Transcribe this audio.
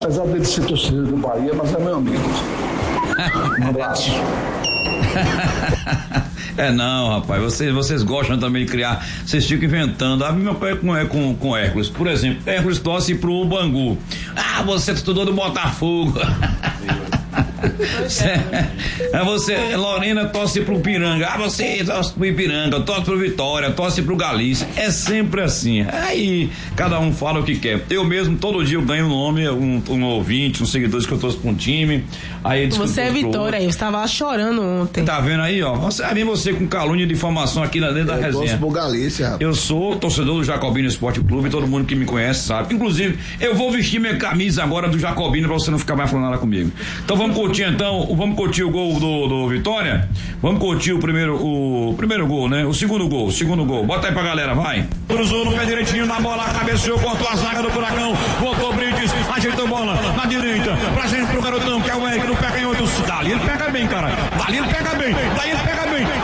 Apesar dele ser torcedor do Bahia, mas é meu amigo. Um abraço. Não, rapaz, vocês gostam também de criar, vocês ficam inventando. Meu pai é com Hércules, por exemplo, Hércules torce pro Bangu. Você é torcedor do Botafogo. Você, Lorena, torce pro Piranga. Você torce pro Ipiranga, torce pro Vitória, torce pro Galícia. É sempre assim. Aí cada um fala o que quer. Eu mesmo, todo dia eu ganho um nome, um ouvinte, uns seguidores que eu torço pra um time. Aí você é Vitória, eu estava lá chorando ontem. Tá vendo aí, ó? Você com calúnia de informação aqui dentro da resenha. Eu torço pro Galícia, rapaz. Eu sou torcedor do Jacobino Esporte Clube, todo mundo que me conhece sabe. Inclusive, eu vou vestir minha camisa agora do Jacobino pra você não ficar mais falando nada comigo. Então vamos curtir o gol do Vitória. Vamos curtir o primeiro gol, né? O segundo gol. Bota aí pra galera, vai. Cruzou no pé direitinho na bola, cabeceou, cortou a zaga do Furacão, voltou Brites, ajeitou a bola na direita, pra gente pro garotão, que é o Eric, no pé canhoto. Dali ele pega bem, cara. Dali ele pega bem.